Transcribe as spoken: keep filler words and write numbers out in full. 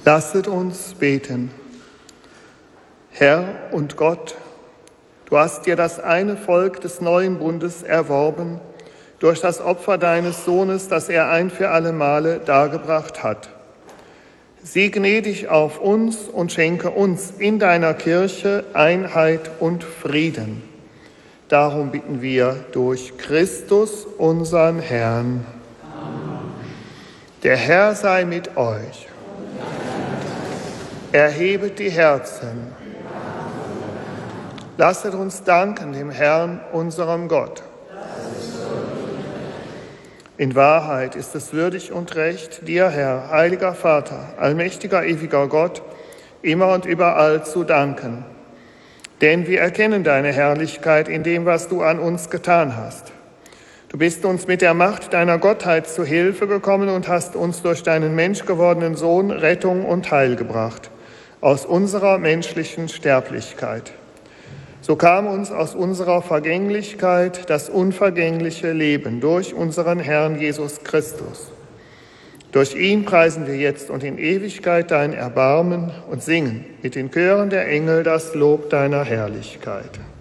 Lasset uns beten. Herr und Gott, du hast dir das eine Volk des neuen Bundes erworben durch das Opfer deines Sohnes, das er ein für alle Male dargebracht hat. Sieh gnädig auf uns und schenke uns in deiner Kirche Einheit und Frieden. Darum bitten wir durch Christus, unseren Herrn. Amen. Der Herr sei mit euch. Erhebet die Herzen. Lasset uns danken dem Herrn, unserem Gott. In Wahrheit ist es würdig und recht, dir, Herr, heiliger Vater, allmächtiger, ewiger Gott, immer und überall zu danken. Denn wir erkennen deine Herrlichkeit in dem, was du an uns getan hast. Du bist uns mit der Macht deiner Gottheit zu Hilfe gekommen und hast uns durch deinen menschgewordenen Sohn Rettung und Heil gebracht aus unserer menschlichen Sterblichkeit. So kam uns aus unserer Vergänglichkeit das unvergängliche Leben durch unseren Herrn Jesus Christus. Durch ihn preisen wir jetzt und in Ewigkeit dein Erbarmen und singen mit den Chören der Engel das Lob deiner Herrlichkeit.